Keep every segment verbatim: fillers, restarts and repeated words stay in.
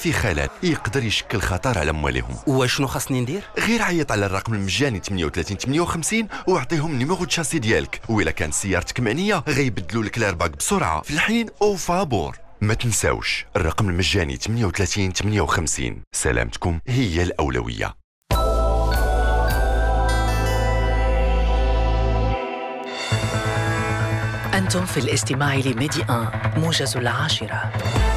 في خلل يقدر يشكل خطر على اموالهم. وشنو خاصني ندير؟ غير عيط على الرقم المجاني ثمانية وثلاثين ثمانية وخمسين واعطيهم نيميرو تشاسي ديالك، وإلا كانت سيارتك معنيه غيبدلوا لك الارباك بسرعه في الحين او فابور. ما تنساوش الرقم المجاني ثمانية وثلاثين ثمانية وخمسين. سلامتكم هي الاولويه. أنتم في الاستماع لميدي آن موجز العاشرة.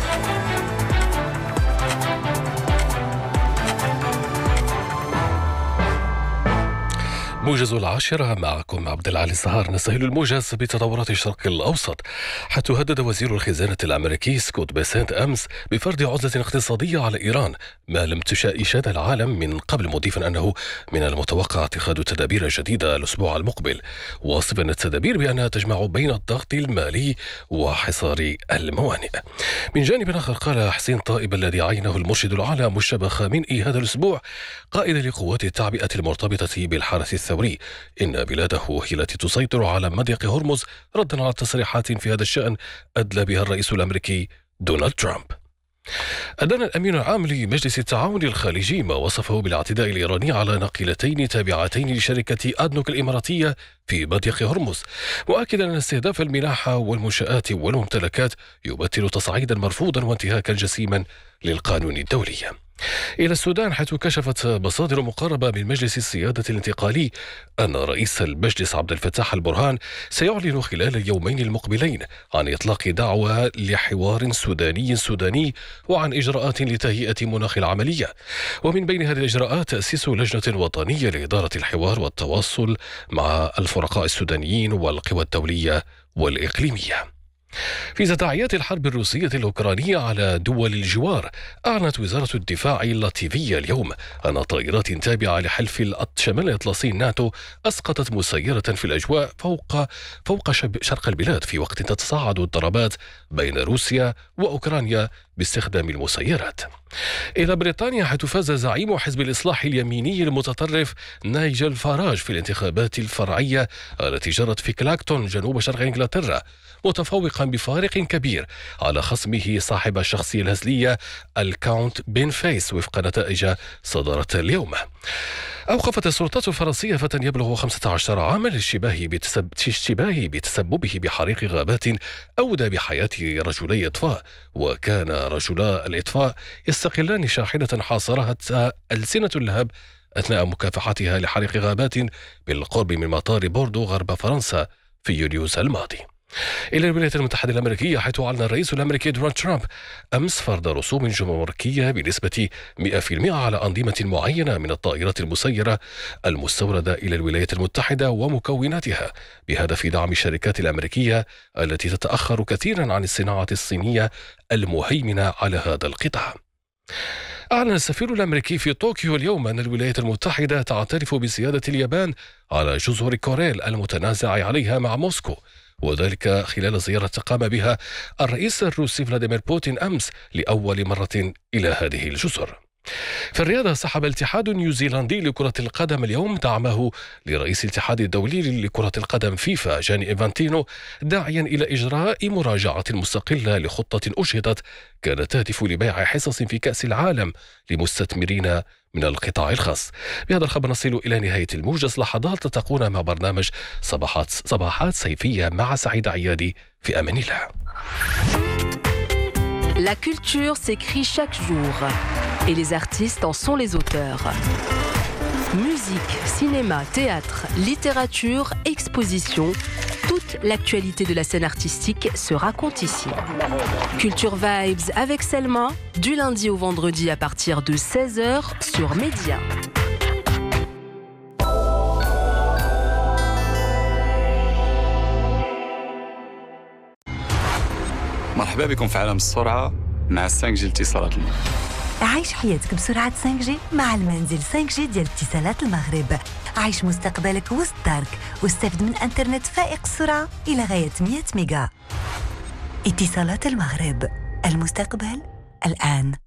موجز العاشرة معكم عبد العالي السهار. نستهل الموجز بتطورات الشرق الأوسط، حيث هدد وزير الخزانة الأمريكي سكوت بيسنت أمس بفرض عزلة اقتصادية على إيران ما لم تشاهد العالم من قبل، مضيفا أنه من المتوقع اتخاذ تدابير جديدة الأسبوع المقبل، واصفا التدابير بأنها تجمع بين الضغط المالي وحصار الموانئ. من جانب آخر قال حسين طائب الذي عينه المرشد الأعلى مجتبى خامنئي هذا الأسبوع قائدا لقوات التعبئة المرتبطة بالحرس الثوري إن بلاده هي التي تسيطر على مضيق هرمز، ردا على تصريحات في هذا الشأن أدلى بها الرئيس الأمريكي دونالد ترامب. أدان الأمين العام لمجلس التعاون الخليجي ما وصفه بالاعتداء الإيراني على ناقلتين تابعتين لشركة أدنوك الإماراتية في مضيق هرمز، مؤكدا أن استهداف الملاحة والمنشآت والممتلكات يمثل تصعيدا مرفوضا وانتهاكا جسيما للقانون الدولي. إلى السودان، حيث كشفت مصادر مقربة من مجلس السيادة الانتقالي أن رئيس المجلس عبد الفتاح البرهان سيعلن خلال اليومين المقبلين عن إطلاق دعوة لحوار سوداني سوداني وعن إجراءات لتهيئة مناخ العملية، ومن بين هذه الإجراءات تأسيس لجنة وطنية لإدارة الحوار والتواصل مع الفرقاء السودانيين والقوى الدولية والإقليمية. في تداعيات الحرب الروسية الأوكرانية على دول الجوار، أعلنت وزارة الدفاع اللاتفية اليوم أن طائرات تابعة لحلف شمال الأطلسي ناتو أسقطت مسيرة في الأجواء فوق فوق شرق البلاد، في وقت تتصاعد الضربات بين روسيا وأوكرانيا باستخدام المسيرات. إلى بريطانيا، حيث فاز زعيم حزب الإصلاح اليميني المتطرف نايجل فاراج في الانتخابات الفرعية التي جرت في كلاكتون جنوب شرق إنجلترا، متفوقا بفارق كبير على خصمه صاحب الشخصية الهزلية الكاونت بين فيس وفق نتائج صدرت اليوم. أوقفت السلطات الفرنسية فتى يبلغ خمسة عشر عاما للاشتباه بتسب... بتسببه بحريق غابات أودى بحياة رجلي إطفاء، وكان رجلا الإطفاء يستقلان شاحنة حاصرت ألسنة اللهب أثناء مكافحتها لحريق غابات بالقرب من مطار بوردو غرب فرنسا في يوليوز الماضي. إلى الولايات المتحدة الأمريكية، حيث أعلن الرئيس الأمريكي دونالد ترامب أمس فرض رسوم جمركية بنسبة مئة بالمئة على أنظمة معينة من الطائرات المسيرة المستوردة إلى الولايات المتحدة ومكوناتها، بهدف دعم الشركات الأمريكية التي تتأخر كثيرا عن الصناعة الصينية المهيمنة على هذا القطاع. أعلن السفير الأمريكي في طوكيو اليوم أن الولايات المتحدة تعترف بسيادة اليابان على جزر كوريل المتنازع عليها مع موسكو، وذلك خلال زيارة قام بها الرئيس الروسي فلاديمير بوتين أمس لأول مرة إلى هذه الجزر. في الرياضة، سحب الاتحاد النيوزيلندي لكرة القدم اليوم دعمه لرئيس الاتحاد الدولي لكرة القدم فيفا جاني إيفانتينو، داعيا إلى إجراء مراجعة مستقلة لخطة أجهضت كانت تهدف لبيع حصص في كأس العالم لمستثمرين من القطاع الخاص. بهذا الخبر نصل إلى نهاية الموجز. لحظات تلتقون مع برنامج صباحات صباحات صيفية مع سعيد عيادي. في أمان الله. La culture s'écrit chaque jour et les artistes en sont les auteurs. Musique, cinéma, théâtre, littérature, exposition, toute l'actualité de la scène artistique se raconte ici. Culture Vibes avec Selma, du lundi au vendredi à partir de seize heures sur Média. مرحبا بكم في عالم السرعة مع خمسة جي اتصالات المغرب. عيش حياتك بسرعة خمسة جي مع المنزل خمسة جي ديال اتصالات المغرب. عيش مستقبلك وسط دارك واستفد من انترنت فائق السرعة إلى غاية مئة ميجا. اتصالات المغرب، المستقبل الآن.